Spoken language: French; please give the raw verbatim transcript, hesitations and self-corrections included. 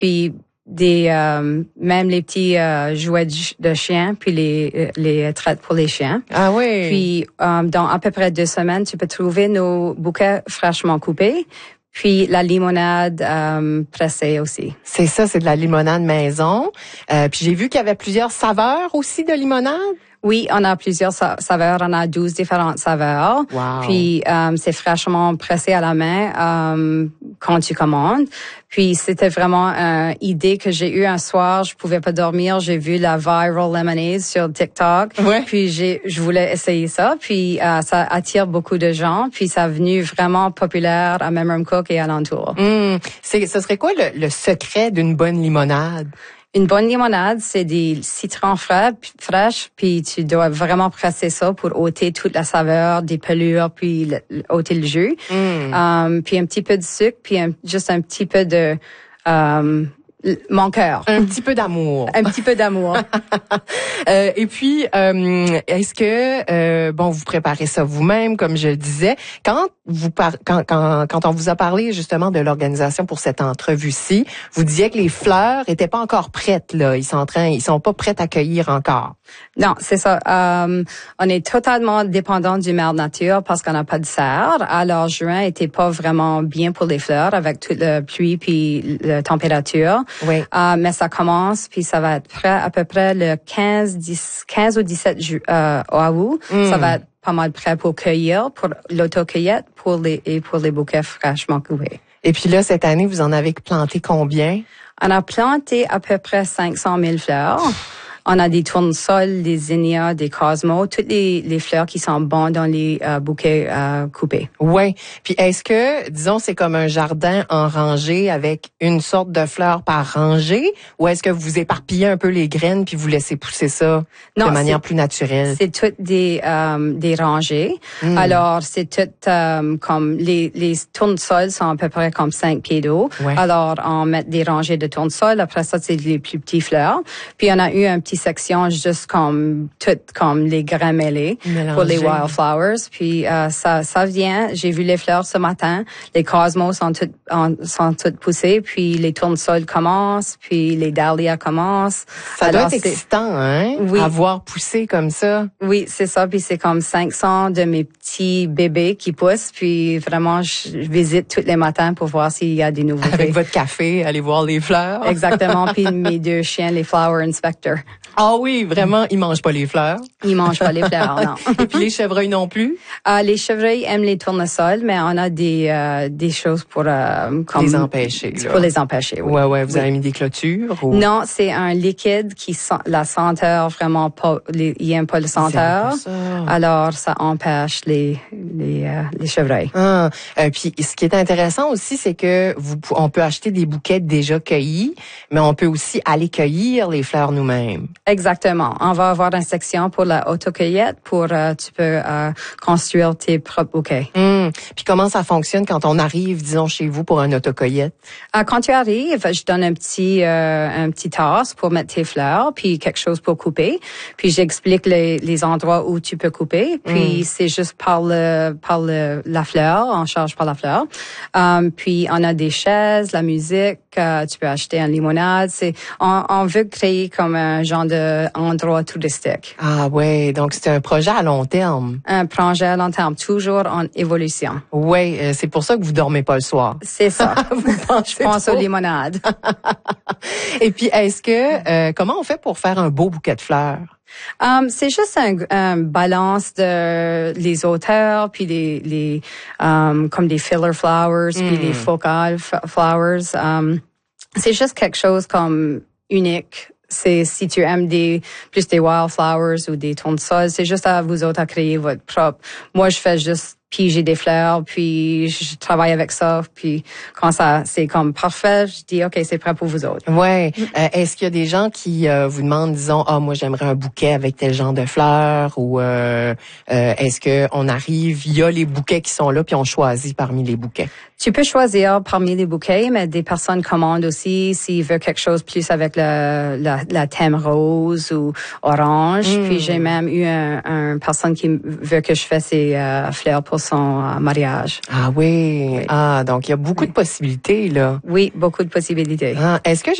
puis des euh, même les petits euh, jouets de, de chiens, puis les les traites pour les chiens. Ah oui. Puis euh, dans à peu près deux semaines, tu peux trouver nos bouquets fraîchement coupés. Puis la limonade euh, pressée aussi. C'est ça, c'est de la limonade maison. Euh, puis j'ai vu qu'il y avait plusieurs saveurs aussi de limonade. Oui, on a plusieurs saveurs. On a douze différentes saveurs. Wow. Puis euh, c'est fraîchement pressé à la main euh, quand tu commandes. Puis c'était vraiment une idée que j'ai eue un soir. Je pouvais pas dormir. J'ai vu la viral lemonade sur TikTok. Ouais. Puis j'ai, je voulais essayer ça. Puis euh, ça attire beaucoup de gens. Puis ça est venu vraiment populaire à Memramcook et alentour. Mmh. C'est, ce serait quoi le, le secret d'une bonne limonade? Une bonne limonade, c'est des citrons frais, fraîches, puis tu dois vraiment presser ça pour ôter toute la saveur des pelures, puis le, ôter le jus. Mm. Um, puis un petit peu de sucre, puis un, juste un petit peu de um, mon cœur. Un petit peu d'amour. Un petit peu d'amour. euh, et puis, euh, est-ce que, euh, bon, vous préparez ça vous-même, comme je le disais. Quand vous par- quand, quand, quand on vous a parlé justement de l'organisation pour cette entrevue-ci, vous disiez que les fleurs étaient pas encore prêtes, là. Ils sont en train, ils sont pas prêts à cueillir encore. Non, c'est ça. Um, on est totalement dépendant du mère nature parce qu'on n'a pas de serre. Alors, juin était pas vraiment bien pour les fleurs avec toute la pluie puis la température. Oui. Uh, mais ça commence puis ça va être prêt à peu près le quinze, dix, quinze ou dix-sept ju- euh, août. Mm. Ça va être pas mal prêt pour cueillir, pour l'autocueillette, pour les et pour les bouquets fraîchement coupés. Et puis là, cette année, vous en avez planté combien? On a planté à peu près cinq cent mille fleurs. On a des tournesols, des zinnias, des cosmos, toutes les, les fleurs qui sont bonnes dans les euh, bouquets euh, coupés. Oui. Puis est-ce que, disons, c'est comme un jardin en rangée avec une sorte de fleurs par rangée, ou est-ce que vous éparpillez un peu les graines puis vous laissez pousser ça non, de manière plus naturelle? C'est toutes des euh, des rangées. Mm. Alors c'est tout euh, comme les les tournesols sont à peu près comme cinq pieds d'eau. Ouais. Alors on met des rangées de tournesols. Après ça c'est les plus petits fleurs. Puis on a eu un petit section juste comme toutes comme les grains mêlés Mélangé. Pour les wildflowers. Puis euh, ça ça vient. J'ai vu les fleurs ce matin. Les cosmos sont toutes en, sont toutes poussées. Puis les tournesols commencent. Puis les dahlias commencent. Ça Alors, doit être excitant, hein? Oui. À voir pousser comme ça. Oui, c'est ça. Puis c'est comme cinq cents de mes petits bébés qui poussent. Puis vraiment, je visite tous les matins pour voir s'il y a des nouveautés. Avec votre café, aller voir les fleurs. Exactement. Puis mes deux chiens, les flower inspectors. Ah oui, vraiment, ils mangent pas les fleurs. Ils mangent pas les fleurs, non. Et puis les chevreuils non plus? Euh, les chevreuils aiment les tournesols, mais on a des euh, des choses pour euh, comme les empêcher. Là. Pour les empêcher, oui. Ouais, ouais. Vous oui. avez mis des clôtures? Ou... Non, c'est un liquide qui sent la senteur vraiment pas. Les, il aime pas le senteur. Ça. Alors ça empêche les les euh, les chevreuils. Ah, euh, puis ce qui est intéressant aussi, c'est que vous on peut acheter des bouquets déjà cueillis, mais on peut aussi aller cueillir les fleurs nous-mêmes. Exactement. On va avoir une section pour la autocueillette pour euh, tu peux euh, construire tes propres bouquets. Mmh. Puis comment ça fonctionne quand on arrive, disons, chez vous pour un autocueillette? Euh, quand tu arrives, je donne un petit euh, un petit tasse pour mettre tes fleurs, puis quelque chose pour couper. Puis j'explique les, les endroits où tu peux couper. Puis mmh. c'est juste par le par le, la fleur, on charge par la fleur. Um, puis on a des chaises, la musique. Euh, tu peux acheter une limonade. C'est on, on veut créer comme un genre de endroit touristique. Ah ouais, donc c'est un projet à long terme. Un projet à long terme, toujours en évolution. Ouais, euh, c'est pour ça que vous dormez pas le soir. C'est ça. Vous pensez Je pense aux limonades. Et puis, est-ce que euh, comment on fait pour faire un beau bouquet de fleurs? Um, c'est juste un, un balance de les auteurs puis les les um, comme des filler flowers mm. puis les focal flowers. Um, c'est juste quelque chose comme unique. C'est si tu aimes des plus des wildflowers ou des tournesols, c'est juste à vous autres à créer votre propre. Moi, je fais juste piger des fleurs, puis je travaille avec ça, puis quand ça c'est comme parfait, je dis ok, c'est prêt pour vous autres. Ouais. Euh, est-ce qu'il y a des gens qui euh, vous demandent, disons, ah moi j'aimerais un bouquet avec tel genre de fleurs, ou euh, euh, est-ce que on arrive, il y a les bouquets qui sont là, puis on choisit parmi les bouquets? Tu peux choisir parmi les bouquets, mais des personnes commandent aussi s'ils veulent quelque chose plus avec le, la, la thème rose ou orange. Mm. Puis j'ai même eu un, un personne qui veut que je fasse ses euh, fleurs pour son euh, mariage. Ah oui. oui. Ah, donc il y a beaucoup oui. de possibilités, là. Oui, beaucoup de possibilités. Ah, est-ce que